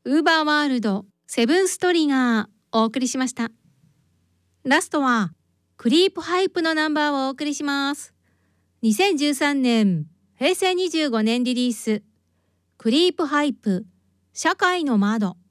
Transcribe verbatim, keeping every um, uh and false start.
ウーバーワールドセブンストリガーお送りしました。ラストはクリープハイプのナンバーをお送りします。にせんじゅうさんねんへいせいにじゅうごねんリリース、クリープハイプ社会の窓。